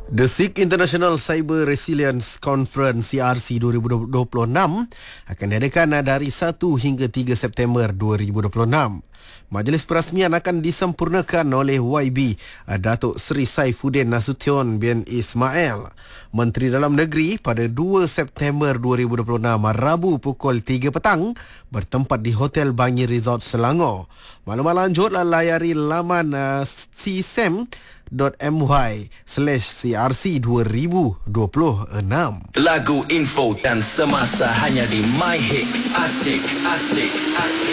The SIG International Cyber Resilience Conference CRC 2026 akan diadakan dari 1 hingga 3 September 2026. Majlis perasmian akan disempurnakan oleh YB Datuk Seri Saifuddin Nasution bin Ismail, Menteri Dalam Negeri, pada 2 September 2026 Rabu pukul 3 petang bertempat di Hotel Bangi Resort Selangor. Maklumat lanjut layari laman csem.my/CRC 2026. Lagu, info dan semasa hanya di My Hit. Asik, asik, asik.